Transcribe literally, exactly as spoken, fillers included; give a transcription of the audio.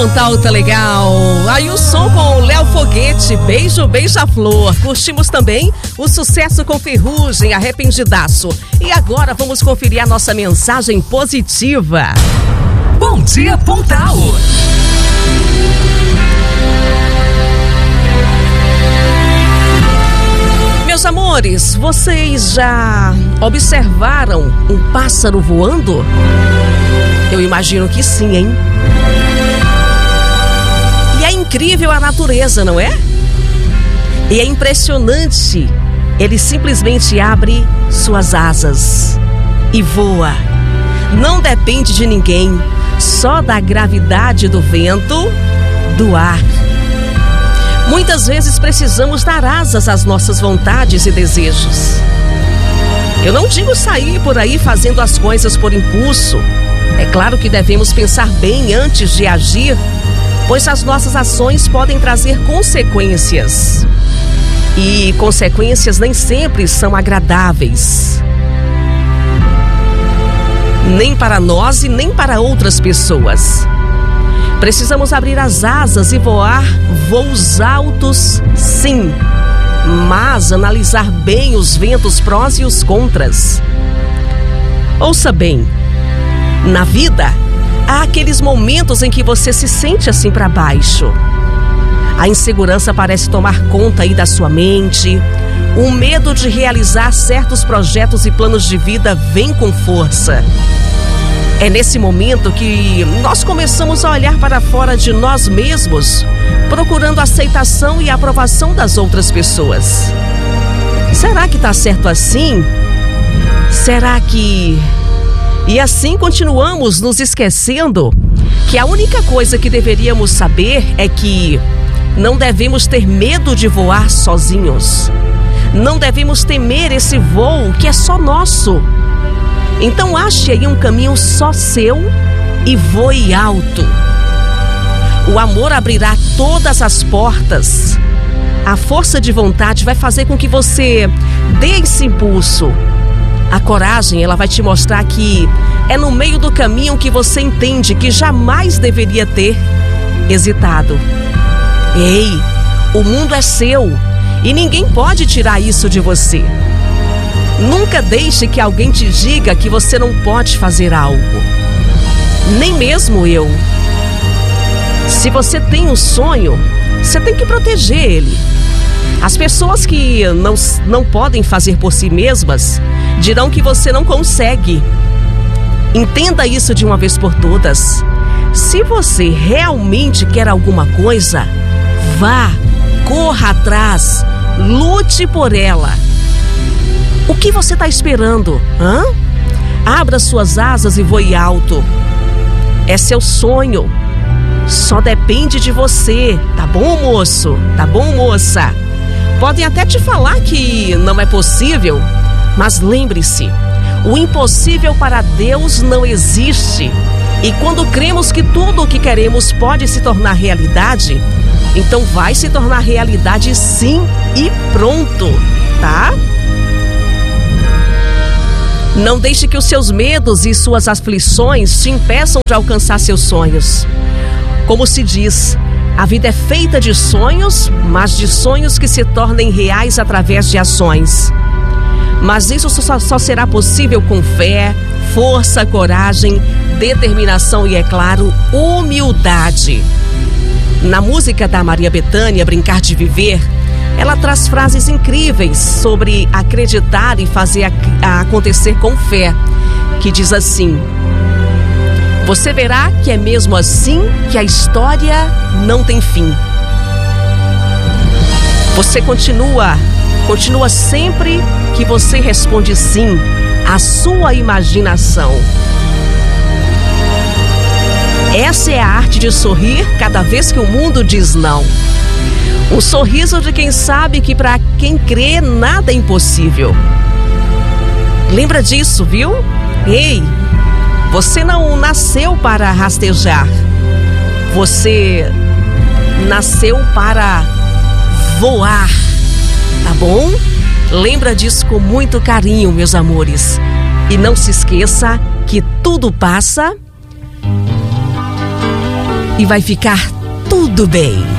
Pontal tá legal. Aí o som com o Léo Foguete, Beijo, Beija-Flor. Curtimos também o sucesso com Ferrugem, Arrependidaço. E agora vamos conferir a nossa mensagem positiva. Bom dia, Pontal. Meus amores, vocês já observaram um pássaro voando? Eu imagino que sim, hein? E é incrível a natureza, não é? E é impressionante. Ele simplesmente abre suas asas e voa. Não depende de ninguém, só da gravidade do vento, do ar. Muitas vezes precisamos dar asas às nossas vontades e desejos. Eu não digo sair por aí fazendo as coisas por impulso. É claro que devemos pensar bem antes de agir, pois as nossas ações podem trazer consequências. E consequências nem sempre são agradáveis. Nem para nós e nem para outras pessoas. Precisamos abrir as asas e voar voos altos, sim, mas analisar bem os ventos prós e os contras. Ouça bem, na vida, há aqueles momentos em que você se sente assim para baixo. A insegurança parece tomar conta aí da sua mente. O medo de realizar certos projetos e planos de vida vem com força. É nesse momento que nós começamos a olhar para fora de nós mesmos, procurando aceitação e aprovação das outras pessoas. Será que está certo assim? Será que... E assim continuamos nos esquecendo que a única coisa que deveríamos saber é que não devemos ter medo de voar sozinhos. Não devemos temer esse voo que é só nosso. Então ache aí um caminho só seu e voe alto. O amor abrirá todas as portas. A força de vontade vai fazer com que você dê esse impulso. A coragem, ela vai te mostrar que é no meio do caminho que você entende que jamais deveria ter hesitado. Ei, o mundo é seu e ninguém pode tirar isso de você. Nunca deixe que alguém te diga que você não pode fazer algo. Nem mesmo eu. Se você tem um sonho, você tem que proteger ele. As pessoas que não, não podem fazer por si mesmas dirão que você não consegue. Entenda isso de uma vez por todas. Se você realmente quer alguma coisa, vá, corra atrás, lute por ela. O que você está esperando? Hã? Abra suas asas e voe alto. É seu sonho. Só depende de você. Tá bom, moço? Tá bom, moça? Podem até te falar que não é possível, mas lembre-se, o impossível para Deus não existe. E quando cremos que tudo o que queremos pode se tornar realidade, então vai se tornar realidade sim e pronto, tá? Não deixe que os seus medos e suas aflições te impeçam de alcançar seus sonhos. Como se diz, a vida é feita de sonhos, mas de sonhos que se tornem reais através de ações. Mas isso só, só será possível com fé, força, coragem, determinação e, é claro, humildade. Na música da Maria Bethânia, Brincar de Viver, ela traz frases incríveis sobre acreditar e fazer a, a acontecer com fé, que diz assim: você verá que é mesmo assim que a história não tem fim. Você continua, continua sempre que você responde sim à sua imaginação. Essa é a arte de sorrir cada vez que o mundo diz não. O sorriso de quem sabe que para quem crê nada é impossível. Lembra disso, viu? Ei, você não nasceu para rastejar. Você nasceu para voar, tá bom? Lembra disso com muito carinho, meus amores. E não se esqueça que tudo passa e vai ficar tudo bem.